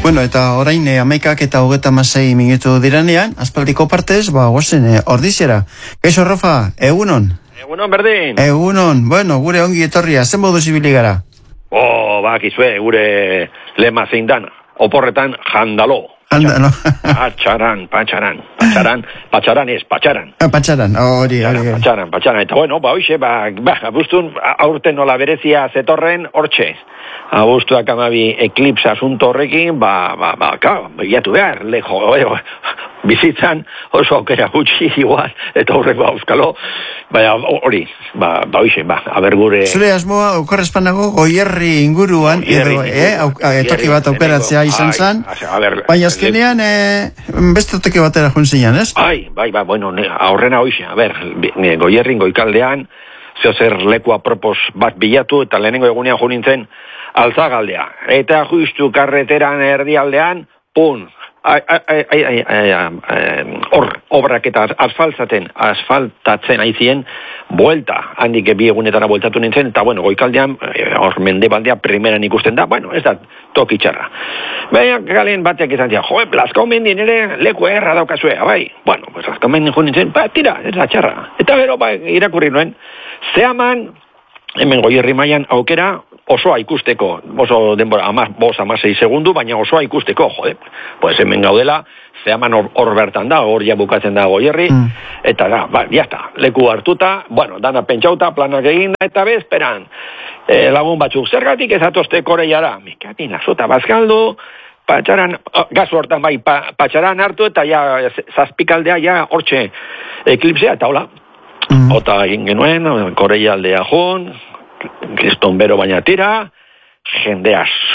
Bueno, eta orain 11:36 diranean, aspaldiko partez, goazen ordiziera. Kaixo, Rafa, egunon? Egunon, berdin. Egunon, bueno, gure ongi etorria, zen modu zibili gara? Bakizue, gure lema zein dan, oporretan jandalo. Jandalo. Patxaran. Patxaran, hori. Patxaran, eta bueno, hoxe, abuztun, aurten nola berezia zetorren, hortxe. Abuztuak amabi eklipsa asunto horrekin, bilatu behar, bizitzan oso aukera gutxi igual, eta horrek auskalo, hori, hoxe, aber gure... Zure asmoa, okorrezpanago, Goierri inguruan, toki bat aukeratzea izan zan, baina azkenean, beste toki batera junzinean, ez? Bueno, aurrena hoxe, Goierrin goikaldean, zeozer leku apropos bat bilatu, eta lehenengo egunean jo nintzen Altzagaldea. Eta justu karreteran erdialdean, obrak eta asfaltatzen aizien, buelta, handik bi egunetara bueltatu nintzen, eta bueno, goikaldean, mendebaldea primeran ikusten da, bueno, ez da toki txarra. Baina, galen bateak izan zian, Lazkao mendien ere leku erra daukazue, bueno, pues Lazkao mendien jo nintzen, tira, ez da txarra. Eta gero, irakurri nuen, zehaman, hemen Goierri mailan aukera, osoa ikusteko, oso denbora, 5-6 segundu, baina osoa ikusteko, pues hemen gaudela, zehaman hor bertan da, hor ja bukatzen da Goierri, eta jazta, leku hartuta, bueno, dana pentsauta, planak egin, eta bezperan, lagun batzuk, zergatik ez atozte Koreiara, mikatin, azota bazkaldu, patxaran, gazu hortan patxaran hartu, eta zazpikaldea, hortxe eklipsea, eta hola, ota egin genuen, Koreia aldea joan, kriston bero baina tira, jende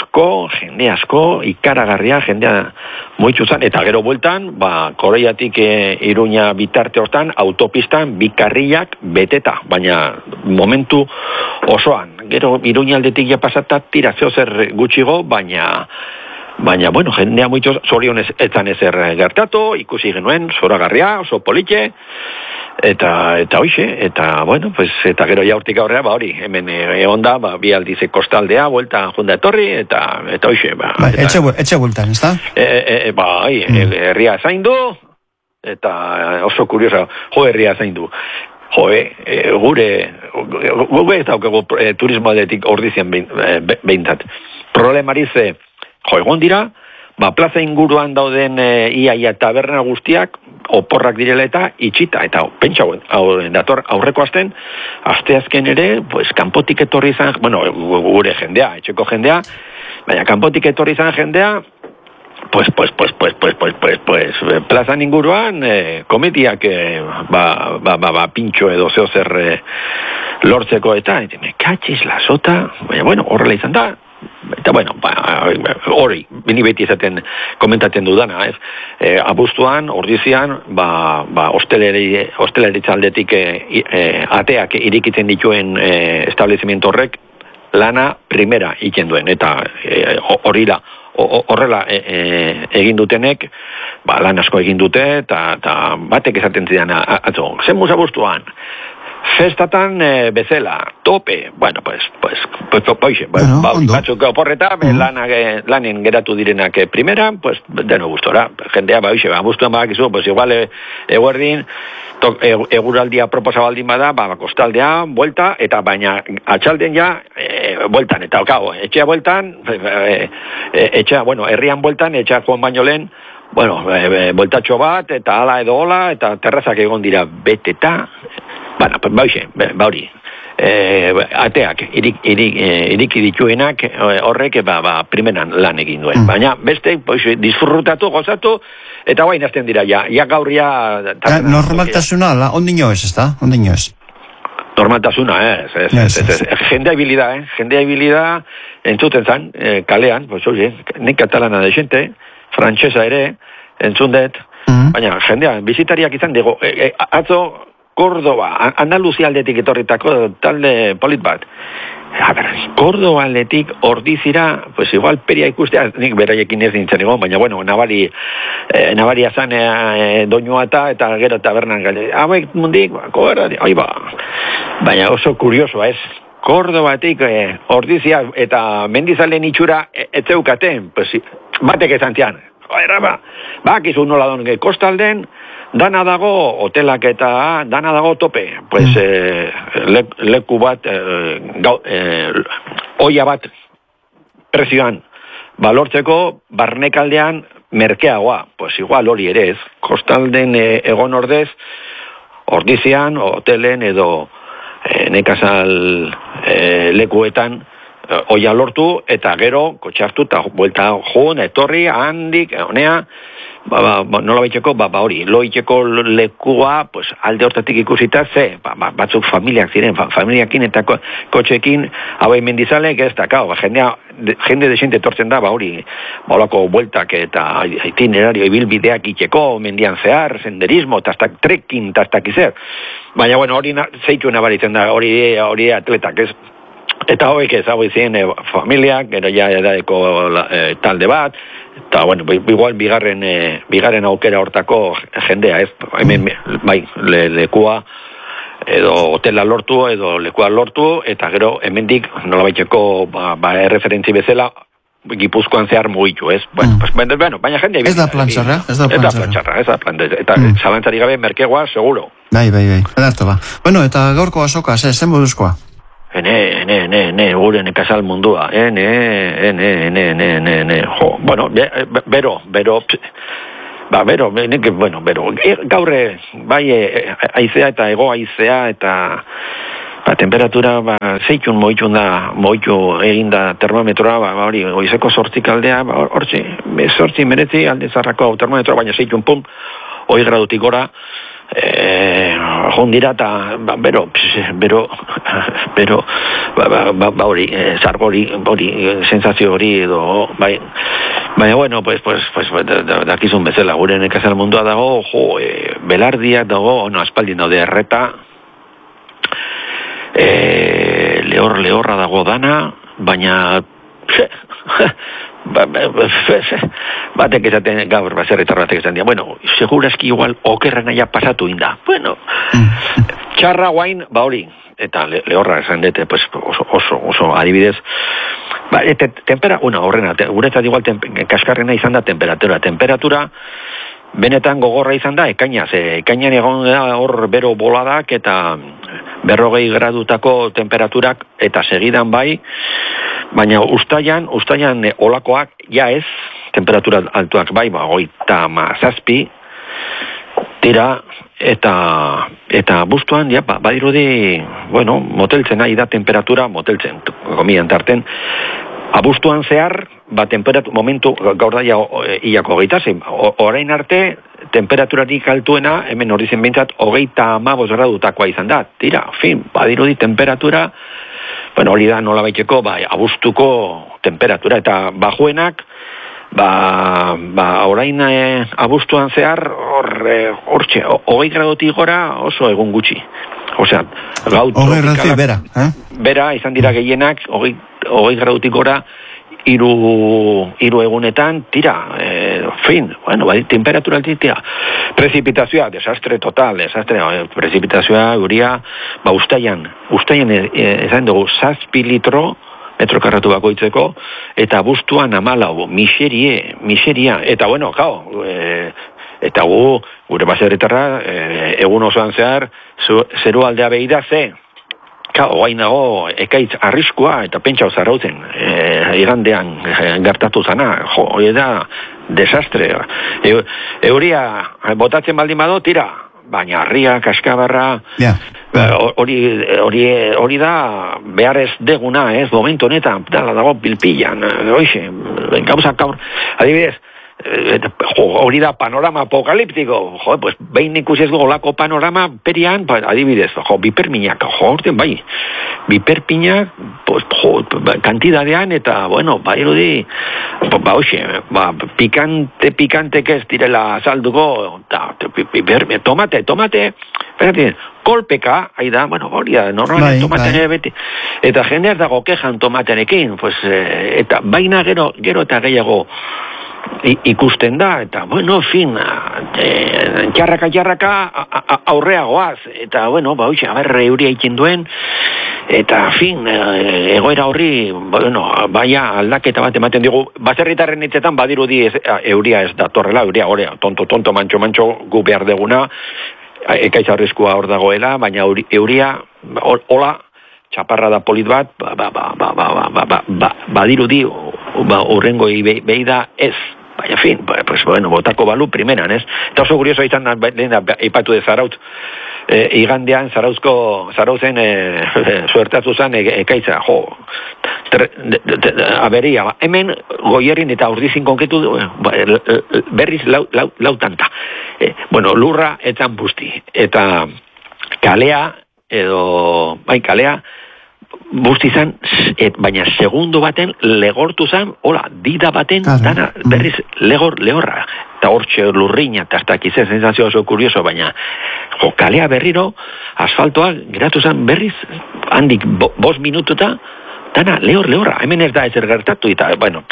asko, ikaragarria, jendea moitzu zan, eta gero bueltan, Koreiatik Iruña bitarte hortan, autopistan, bikarriak beteta, baina momentu osoan, gero Iruña aldetik ja pasata, tira zeozer gutxigo, baina, bueno, jendea moitzu, zorionez etzan ezer gertatu, ikusi genuen, zoragarria, oso politxe, eta hoxe, eta bueno, pues, eta gero jaurtik aurrea, hori, hemen egon da, bi aldize kostaldea, buelta junda etorri, eta hoxe, etxe bueltan, ez da? Herria zaindu, eta oso kuriosa, herria zaindu. Gure ez daukego turismo aldetik ordizian behintzat. Problemarize, egon dira, plaza inguruan dauden iaia taberna guztiak, oporrak direla eta itxita, eta pentsa dator aurreko asteazken ere, pues, kanpotik etorri izan, bueno, gure jendea, etxeko jendea, baina kanpotik etorri izan jendea, pues, plazan inguruan, komitiak, pintxo edo zeozer lortzeko eta, me katxiz la sota, baina, bueno, horrela izan da, eta bueno, hori, bini beti esaten komentatzen dudana, abuztuan, ordizian, hosteleritza aldetik ateak irikitzen dituen establezimiento horrek lana primera iken duen, eta horrela egin dutenek, lan asko egin dute, eta batek esaten zidan atzo, zen musa abuztuan, festatan bezala, tope, bueno, pues, batzuk oporreta, lanen geratu direnak primera, pues, deno gustora, jendea, abuztuan badakizu, pues, igual, eguerdin, eguraldia proposabaldin bada, kostaldea, buelta, eta baina atxalden ja, bueltan, eta etxea bueltan, herrian bueltan, etxea joan baino lehen, bueno, bueltatxo bat, eta ala edo hola, eta terrazak egon dira beteta, hori, ateak, iriki dituenak horrek, primeran lan egin duen. Baina, beste, disfrutatu, gozatu, eta guain azten dira, ja gaurria... Normaltasuna, ondino ez, ez da? Ondino ez. Normaltasuna, jendea ibilida, entzuten zan, kalean, nik katalana de gente, frantsesa ere, entzundet, baina jendea, bizitariak izan dugu, atzo, Kordoba, Andaluzia aldetik etorritako talde polit bat. Kordoba aldetik ordizira, pues igual peria ikustea, nik beraiekin ez nintzen egon, baina bueno, nabaria zan doinuata eta gero tabernan galde. Hauek mundik, baina oso kuriosoa ez. Kordobatik Ordizia eta Mendizalen itxura etzeukaten, pues, batek esan zian. Bakizu nola don kostalden, dana dago hotelak eta dana dago tope. Pues, leku bat, oia bat prezioan balortzeko barnekaldean merkeagoa. Pues igual hori ere ez. Kostalden egon ordez, Ordizian, hotelen edo nekazal lekuetan oia lortu eta gero kotxartu eta buelta joan, etorri, handik, honea, nola baitxeko, hori, loitxeko lekua, pues, alde hortatik ikusita, batzuk familiak ziren, familiakin eta kotxekin, hau Mendizalek ez da, jende desente etortzen da, hori, olako bueltak eta itinerario ibilbideak itxeko, mendian zehar, senderismo, tastak trekking, tastak izer. Baina, bueno, hori zeitu nabaritzen da, hori atletak, ez? Eta hauek ez hau izien familiak, gero ja edaeko talde bat, eta, bueno, igual bigarren aukera hortako jendea, ez? Hemen, bai, lekua, edo hotela lortu, edo lekua lortu, eta gero hemendik nola baitxeko erreferentzi bezala, Gipuzkoan zehar mugitu, ez? Bueno, baina jendea... Ez da plantxarra, eta zalantzari gabe merkegoa, seguro. Bai, edartu ba. Bueno, eta gaurko azoka, zen moduzkoa? Gure nekazal mundua, bueno, bero, gaurre, bai, aizea eta ego aizea, eta temperatura, zeitun moitxu eginda termometroa, hori, oizeko 8 aldea, hortzi, 8 meretzi, alde zarrako termometroa, baina zeitun pum, 8 gradutik gora, jondira eta bero hori zargori, sensazio hori edo baina bueno, pues dakizun bezala gure nekazal mundua dago, belardiak dago, aspaldin daude erreta, lehorra dago dana, baina batek esaten gaur baserritar batek esaten dira, bueno, seguraski igual okerra naia pasatu inda, bueno, txarra guain, hori, eta lehorra esan dute, pues, oso adibidez, horrena, guretzat igual kaskarrena izan da temperatura, benetan gogorra izan da, ekainan egon hor bero boladak eta 40 gradutako temperaturak eta segidan bai, baina ustaian olakoak ja ez, temperatura altuak bai, 37 tira, eta bustuan, ja, badirudi, bueno, moteltzen nahi da temperatura, moteltzen, gomian tarten, abuztuan zehar, momentu gaur daia iako 26, orain arte, temperaturarik altuena, hemen hori zen behintzat, 35 gradutakoa izan da, tira, badirudi temperatura, bueno, hori da nola baiteko, abuztuko temperatura, eta bajuenak, orain abuztuan zehar, hortxe, 20 gradutik gora oso egun gutxi. Osea, gau tropikalak, bera izan dira gehienak, 20 gradutik gora, hiru egunetan, tira, bueno, temperatura altitia, prezipitazioa, desastre total, prezipitazioa, guria, ustaian ezan dugu, 7 litro, metro karratu bakoitzeko, eta abuztuan 14, miseria, eta bueno, eta gure baserritarra, egun osoan zehar, zeru aldea behida ze, guain dago ekaitz arriskua eta pentsau zarrautzen, igandean gertatu zana, hori da desastre. Euria botatzen baldin bado, tira, baina harria, kaskabarra, hori da behar ez deguna, momentu honetan, dala dago pilpillan, gauzak gaur, adibidez, hori da panorama apokaliptiko, pues behin ikusi ez dugu lako panorama perian, adibidez, biperminak, biperpinak, pues, kantidadean, eta, bueno, irudi, pikante ez direla salduko, tomate, kolpeka, aida, bueno, hori da, normalmente tomatean beti, eta jendeaz dago kejan tomatearekin, pues, eta baina gero eta gehiago, ikusten da, eta, bueno, fin, jarraka aurreagoaz, eta, bueno, hoxe, euria ikin duen, eta, fin, egoera horri, bueno, baia aldaketa bat ematen digu, baserritarren hitzetan badirudi euria ez datorrela, euria, tonto, mantxo, gu behar deguna, ekaitz arriskua hor dagoela, baina euria, hola, txaparra da polit bat, badirudi, urrengoi behi da ez. Baina, fin, pues, bueno, botako balu primeran, ez? Eta oso curioso izan, eipatu de Zarautz, igandean, Zarautzen suertatu zen ekaitza, aberia, hemen Goierrin eta Urdizin konketu berriz lautanta. Bueno, lurra etzan busti, eta kalea, busti zan, baina segundo baten legortu zan, dida baten, dana berriz lehorra. Eta hortxe lurriña, eta hasta kizen sensazio oso kurioso, baina kalea berriro, asfaltoa geratu zan berriz, handik 5 minututa, dana lehorra. Hemen ez da ezer gertatu, eta, bueno,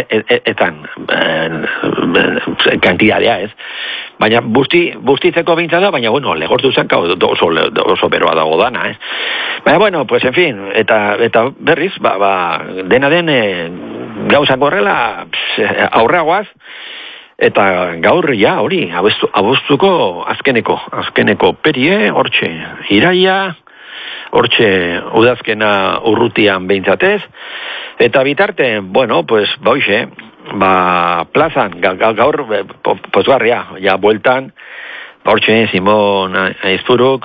kantidadea ez. Baina bustitzeko beintza da, baina, bueno, legortu zen, oso beroa dago dana, ez. Baina, bueno, pues, en fin, eta berriz, dena den gauzak horrela aurreagoaz, eta gaur, hori, abuztuko azkeneko perie, hortxe, iraia, hortxe udazkena urrutian behintzatez, eta bitarte, bueno, pues, hoxe, plazan, gaur, pozgarria, bueltan, hortxe, Simon Aizpuruk,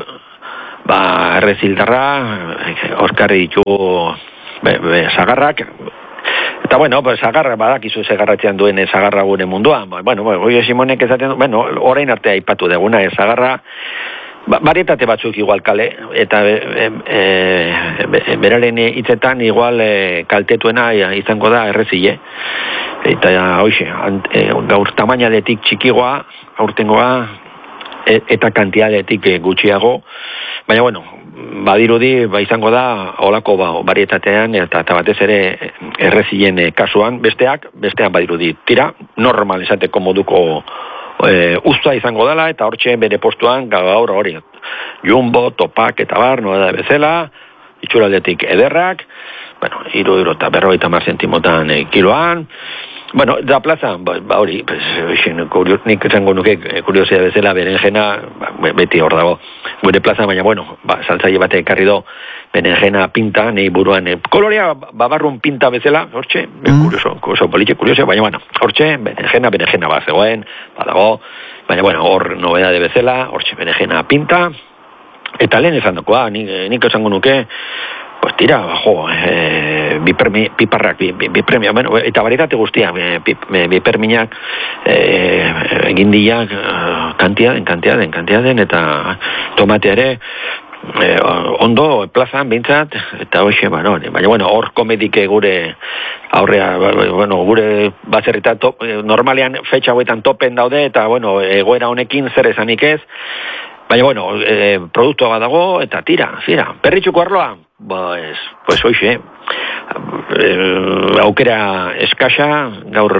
errezildarra, Oskarri ditugu sagarrak, eta, bueno, sagarra badakizu segarratzean duen sagarra gure munduan, bueno, goi Simonek ezaten, bueno, orain arte aipatu deguna, sagarra, barietate batzuk igual kale, eta beraren hitzetan igual kaltetuena izango da errezile, eta hoxe, gaur tamainadetik txikigoa, aurtengoa, eta kantiadetik gutxiago, baina, bueno, badirudi, izango da, olako barietatean, eta batez ere errezilen kasuan, bestean badirudi, tira, normal esateko moduko usta izango dela, eta hortxe bere postuan gaur hori, Jumbo, Topak eta bar, noa da bezala, itxuraldetik ederrak, bueno, 350 zentimotan kiloan, bueno, da plaza, hori, nik esango nuke kuriosia bezala, berenjena, beti hor dago, gure plaza, baina, bueno, saltzaile bate ekarri do, berenjena pinta, nahi buruan, kolorea babarrun pinta bezala, hortxe, kurioso politxe, kurioso, baina, bueno, hortxe, berenjena bat zegoen, badago, baina, bueno, hor nobedade bezala, hortxe, berenjena pinta, eta lehen esan dokoa, nik esango nuke, pues tira, piparrak, bipremia, bueno, eta varietate guztia, biperminak, egindiak, kantiaden, eta tomate ere, ondo plazan bintzat, eta hoxe, baina, bueno, hor komedike gure aurrea, bueno, gure baserrita normalean fetxa hauetan topen daude, eta, bueno, egoera honekin zer esanik ez, baina, bueno, produktua badago, eta tira, perritxuko arloa, pues hoxe, aukera eskasa, gaur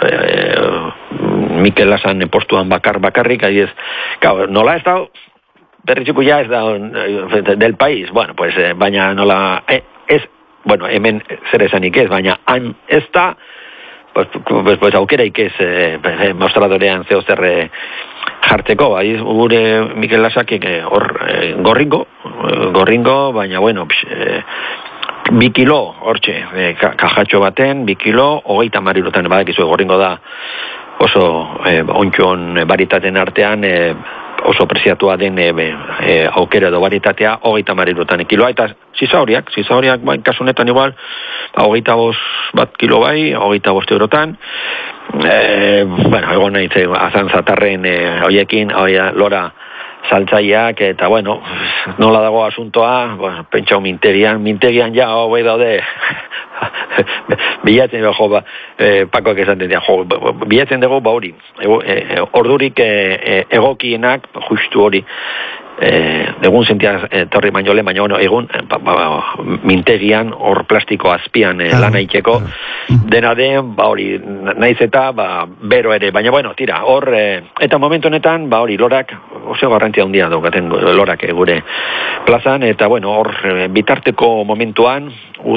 Mikel Lasan postuan bakarrik, adiez, nola ez da, perritxuko ja ez da del país, bueno, pues, baina nola, bueno, hemen zer esanik ez, baina han ez da, pues aukeraik ez mostradorean zeo zer jartzeko, gure Mikel Lasakik hor gorringo, baina, bueno, 2 kilo, hortxe, kajatxo baten, 2 kilo, 30 marirotan, badakizu, gorringo da oso ontxon baritaten artean, oso preziatua den aukera edo baritatea, 30 marirotan kiloa, eta zizauriak, kasunetan igual, 25 bat kilo bai, 25 eurotan, bueno, egon nahi azan zatarren hoiekin, lora saltzaileak, eta, bueno, nola dago asuntoa, bueno, pentsau mintegian ja, hoi daude, bilatzen dugu, pakoak esaten dira, bilatzen dugu, hori, ordurik egokienak, justu hori, egun zentia torri baino, bueno, egun mintegian hor plastiko azpian lan egiteko, dena den, hori, naiz eta, bero ere, baina, bueno, tira, hor, eta momentu honetan, hori, lorak, oso garrantzia handia daukaten lorak gure plazan, eta, bueno, hor, bitarteko momentuan,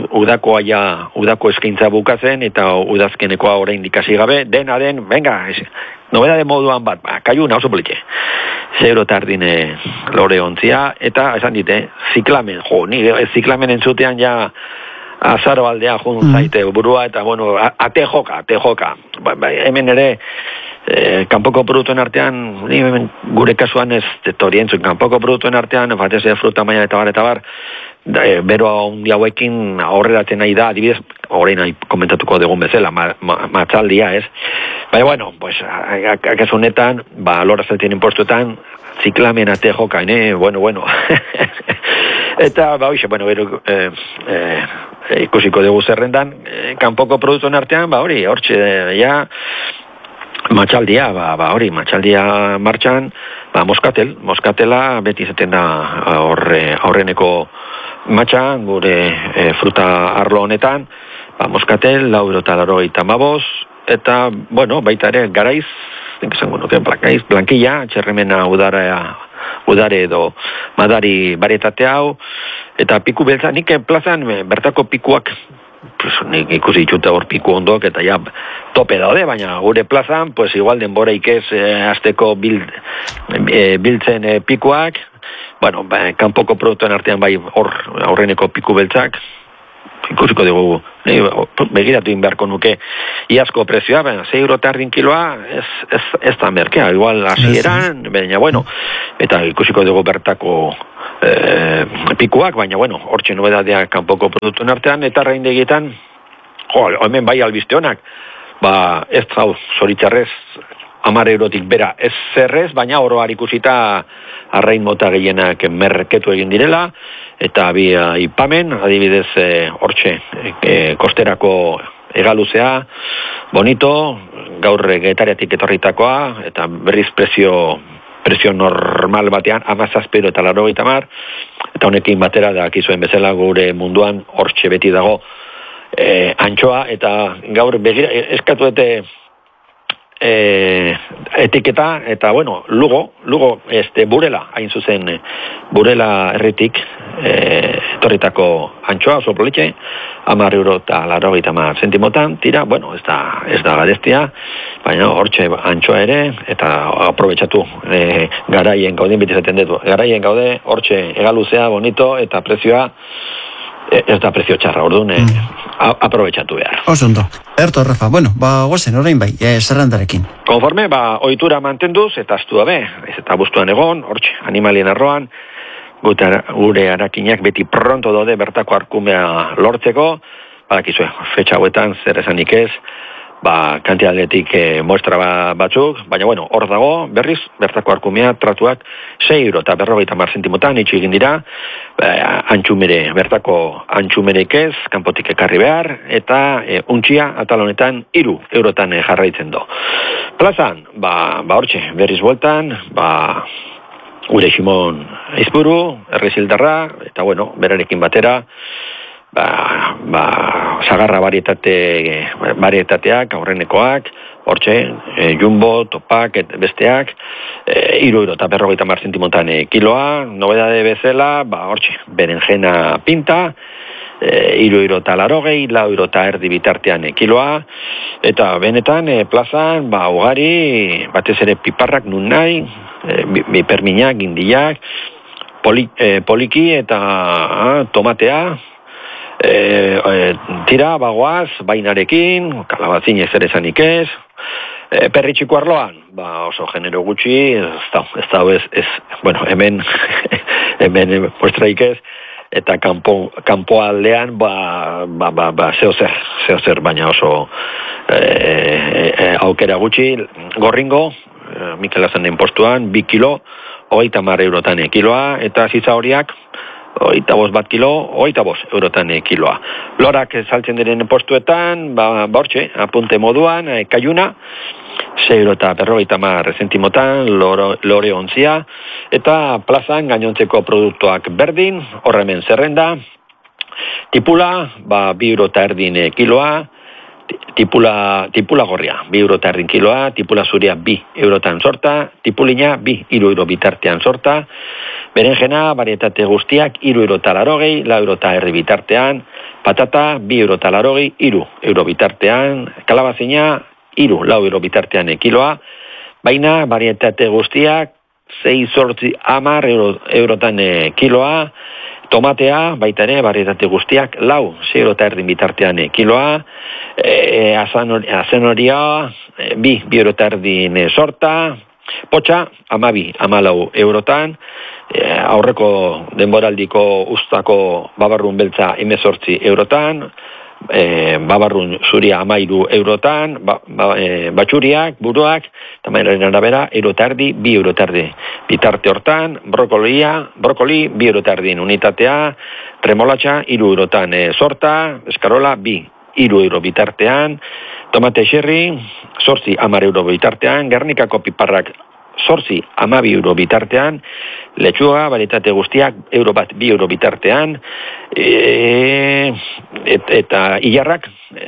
udako eskaintza bukatzen, eta udazkenekoa orain dikasi gabe, dena den, venga, nobedade moduan bat, kaiuna oso politxe. €0 lore ontzia, eta esan dite, ziklamen, ni ziklamen entzutean ja azaro aldea jun zaite burua, eta bueno, ate joka. Hemen ere, kanpoko produktuen artean, ni gure kasuan ez torientzun, kanpoko produktuen artean, batez fruta maia eta bar, beroa hundi hauekin aurreratzen nahi da, adibidez, horrein nahi komentatuko dugun bezala, matzaldia, ez? Baina, bueno, pues, akaso honetan, lora zeltien impostuetan, ziklamen ate joka, bueno. Eta, hoxe, bueno, ikusiko dugu zerrendan, kanpoko produktuen artean, hortxe, ja, matxaldia, matxaldia martxan, moskatela, beti zaten da aurreneko matxan, gure fruta arlo honetan, moskatel, €4,85, eta, bueno, baita ere, garaiz, blankilla, txerremena udare edo madari barietate hau, eta piku beltza, nik plazan bertako pikuak, nik ikusi ditute hor piku ondok, eta ja, tope daude, baina gure plazan, pues igual denboraik ez azteko biltzen pikuak, bueno, kanpoko produktuen artean bai aurreneko piku beltzak, ikusiko dugu, begiratu inberko nuke iazko prezioa, baina €6 kiloa ez da merkea, igual hasieran, baina bueno, eta ikusiko dugu bertako pikuak, baina bueno, hortxe nobedadea kanpoko produktuen artean, eta reindegietan, hemen bai albiste honak, ez hau, zoritzarrez, €10 bera ez zerrez, baina oroar ikusita arrain mota gehienak merketu egin direla, eta bi ipamen, adibidez hortxe, kosterako egaluzea, bonito, gaur Getariatik etorritakoa, eta berriz presio normal batean, 17 eta 80, eta honekin batera da akizuen bezala gure munduan hortxe beti dago antxoa, eta gaur begira, eskatuete etiketa, eta bueno, Lugo, Burela, hain zuzen, Burela herritik etorritako antxoa, oso politxe, €10,80 tira, bueno, ez da garestia, baina hortxe antxoa ere, eta aprobetxatu garaien gaudin beti zaten detu, garaien gaude, hortxe egaluzea, bonito, eta prezioa ez da prezio txarra, orduan, aprobetxatu behar. Osondo. Erto, Rafa, bueno, gozen, orain bai, zerrendarekin. Konforme, ohitura mantenduz, eta astu dabe, ez eta bustuan egon, hortxe, animalien arroan, gure arakinak beti pronto daude bertako arkumea lortzeko, badakizue, fetxa hauetan, zer esanik ez, kantidadetik muestra batzuk, baina bueno, hor dago, berriz, bertako arkumea, tratuak, €6,50 itxu egin dira, bertako antxumerek ez, kanpotik ekarri behar, eta untxia, atal honetan, €3 jarraitzen do. Plazan, hortxe, berriz bueltan, gure Ximon Aizpuru, Errezildarra, eta bueno, berarekin batera, sagarra varietateak, aurrenekoak, hortxe, jumbo, topak, besteak, €3,50 kiloa, nobedade bezala, hortxe, berenjena pinta, €3,80, €4,50 bitartean kiloa, eta benetan, plazan, ugari, batez ere piparrak nun nahi, biperminak, gindiak, poliki eta tomatea, tira, bagoaz, bainarekin, kalabazin ez ere zanik ez, perritxiko arloan, oso genero gutxi, ez, bueno, hemen muestraik ez, eta kanpo aldean, zeozer, baina oso aukera gutxi, gorringo, Mikel Azanen postuan, 2 kilo, €30 kiloa, eta zitza horiak, 25 kilo, €25 kiloa. Lorak saltzen diren postuetan, hortxe, apunte moduan, kaiuna, €6,50 zentimotan, lore ontzia, eta plazan gainontzeko produktuak berdin, horremen zerrenda, tipula, €2,50 kiloa, tipula gorria, €2,50 kiloa, tipula zuria €2 sorta, tipulina €3 bitartean sorta, berenjena, varietate guztiak, €3,80, €4,50 bitartean, patata, €2,80, €3 bitartean, kalabazina, €4 bitartean kiloa, baina varietate guztiak, 6-10 eurotan kiloa, tomatea, baita ere, varietate guztiak, €6,50 bitartean kiloa, azenoria, €2,50 sorta, potxa, €14 aurreko denboraldiko ustako babarrun beltza €18, babarrun zuria €13, batxuriak, buruak, tamainaren arabera, €1,50, €2,50 bitarte hortan, brokoli, €2,50 unitatea, remolatxa, €3 sorta, eskarola, €3 bitartean, tomate xerri, €10 bitartean, Gernikako piparrak, €12 bitartean, letxuga, varietate guztiak, €1 bitartean, eta hilarrak,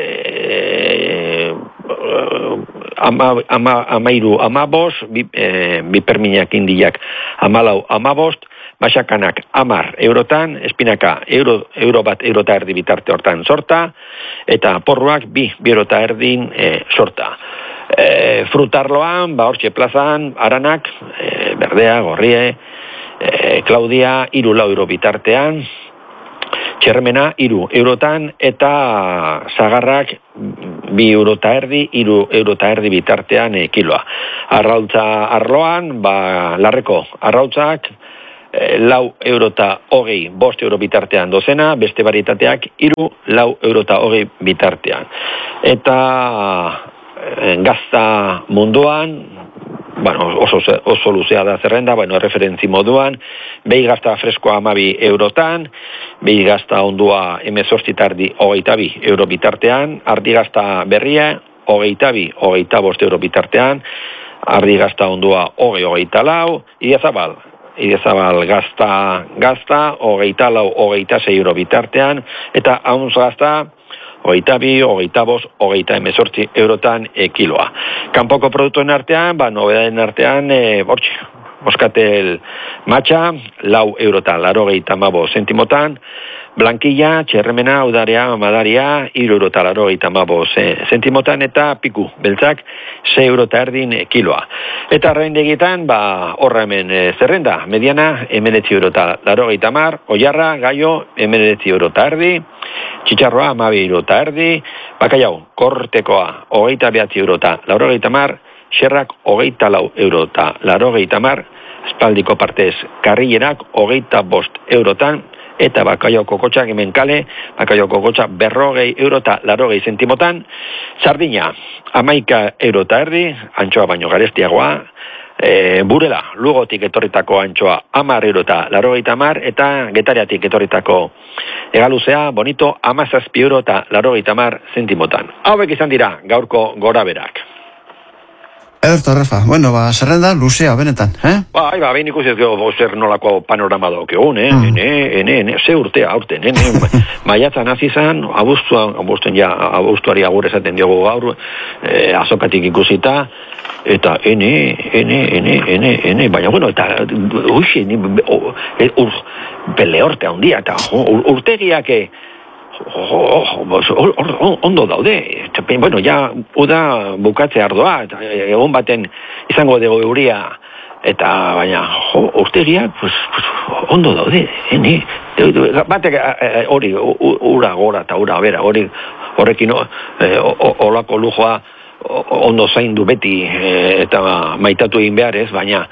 €13, biperminak indiak, €14, basakanak €10, espinaka €1,50 bitarte hortan sorta, eta porruak €2,50 sorta. Frutarloan, hortxe plazan, aranak, berdea, gorrie, Claudia, €3 bitartean, txermena, €3 eta zagarrak, €2,50, €3 bitartean kiloa. Arrautza arloan, larreko arrautzak, €4,20, €5 bitartean dozena, beste varietateak, €4,20 bitartean. Eta gazta munduan, oso luzea da zerrenda, referentzi moduan, behi gazta freskoa €12, behi gazta ondua €18,22 bitartean, ardi gazta berria, €22,25 bitartean, ardi gazta ondua €24, Idezabal gazta, €24,26 bitartean, eta haunz gazta, €22, €28 kiloa. Kanpoko produktuen artean, nobedaden artean, moskatel matxa, €4,85 zentimotan, blankilla, txerremena, udarea, madaria, €3,85 zentimotan, eta piku, beltzak, €6,50 kiloa. Eta arraindegitan, horra hemen zerrenda, mediana, €19,80, oiarra, gaio, €19,50, txitxarroa, €12,50, bakaiau, kortekoa, €29,80, xerrak, €24,80, espaldiko partez, karrillenak, €25, eta bakaiau kokotxak hemen kale, bakaiau kokotxa, €40 zentimotan, sardina, €11,50, antxoa baino garestiagoa, burela, Lugotik etorritako antxoa, €10,80, eta Getariatik etorritako egaluzea, bonito, €17,80 zentimotan. Hauek izan dira, gaurko gora berak. Ederto, Rafa. Zerrenda, luzea, benetan, behin ikusi ez gero, zer nolako panorama daukegun, ze urtea, aurten, maiatzan hasi zan, abuztuari agur esaten diogu gaur, azokatik ikusita, eta baina, eta peleorte handia, eta urtegiak ondo daude, uda bukatze ardoa, eta egon baten izango dugu euria, eta baina urtegiak ondo daude, batek hori ura gora eta ura bera, horrekin olako lujoa ondo zaindu beti eta maitatu egin behar ez, baina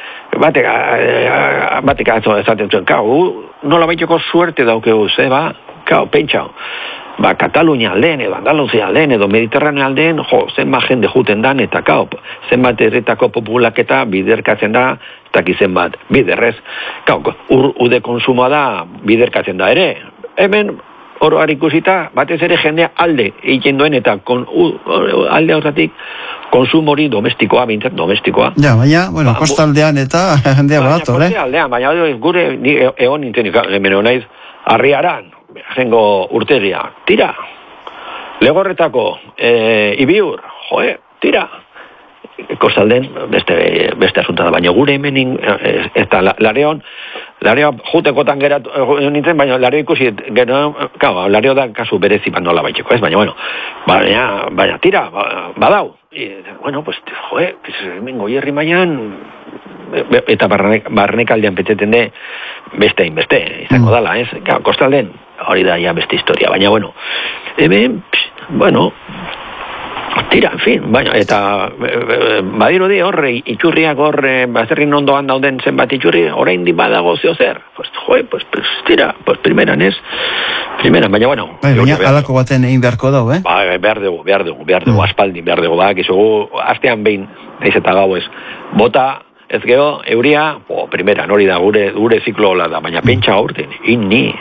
batek esaten zuen, nola baiteko suerte daukegu, pentsau, Katalunia aldeen, edo Andaluzia aldeen, edo Mediterraneo aldeen, zenbat jende juten dan, eta zenbat herritako populaketa biderkatzen da, eta zenbat biderrez, ude konsumoa da biderkatzen da ere, hemen oro ikusita, batez ere jendea alde egiten duen, eta alde horretik konsumori domestikoa, bintzat domestikoa. Ja, baina, bueno, kostaldean eta jendea bat, kostaldean, baina gure egon nintzen, hemen honaiz, Arriaran, jengo urtegia, tira, Legorretako, Ibiur, tira, kostalden beste asunta da, baina gure hemen eta Lareon jutekotan geratu nintzen, baina Lareo ikusi Lareo da kasu berezi nola baiteko, ez, baina bueno, baina tira, badau, bueno, pues hemen Goierri mailan eta barnekaldean peteten de beste izango dala, ez, kostalden hori da ja beste historia, baina bueno, hemen, bueno, tira, en fin, baina, eta badirudi horre, itxurriak horre, bazerrin ondoan dauden zenbat itxurri, orain di badago zeo zer, pues tira, pues primeran, baina bueno. Baina, alako baten egin beharko dau, behar dugu, aspaldin behar dugu, izugu, astean behin, naiz eta gau ez, bota, ez geho, euria, primeran, hori da, gure ziklo hola da, baina pentsa horten, inni,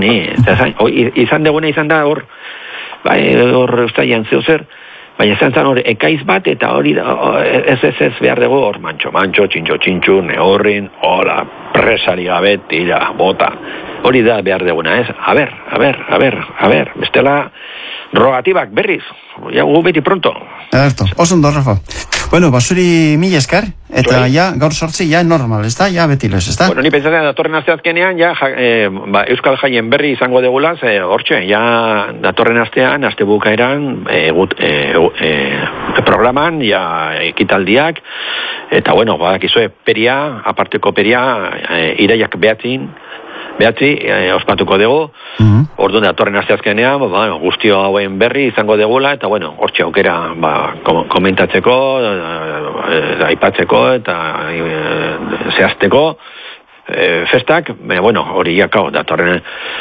izan deguna izan da hor, ustaian zeo zer, baina zantzan hori ekaiz bat, eta hori da, ez behar dugu hor mantxo, txintxo, nehorrin, hola, presari gabe, tira, bota, hori da behar duguna, ez? A ver, bestela, rogatibak berriz, ja gu beti pronto. Erto, osondo, Rafa. Bueno, basuri mila eskar, eta ja, gaur sortzi, ja normal, ez da? Ja beti lez, ez da? Bueno, ni pentsatzen datorren asteazkenean, ja, Euskal Jaien berri izango degula, hortxe, ja, datorren astean, aste bukaeran, programan, ja, ekitaldiak, eta, bueno, badakizue, peria, aparteko peria, iraiak behatzi, ospatuko dugu, orduan datorren asteazkenean, guztio hauen berri izango degula, eta, bueno, hortxe aukera, komentatzeko, aipatzeko, eta zehazteko, festak, bueno, hori jakau, datorren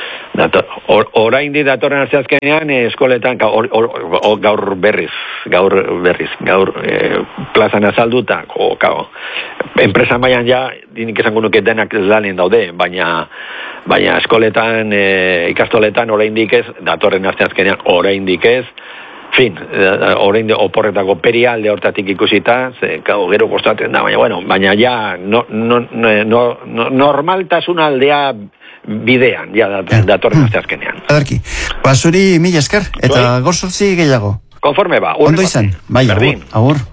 asteazkenean eskoletan gaur berriz plazan azalduta enpresa mailan ja dinik esango nuke denak lanen daude, baina eskoletan ikastoletan oraindik ez, datorren asteazkenean oraindik ez. Fin, orain oporretako peria alde hortatik ikusita, gero kostatzen da, baina ja normaltasun aldea bidean, ja datorren asteazkenean. Adarki, basuri mila esker, eta gaur sortzi gehiago. Konforme ba. Ondo izan, bai, agur.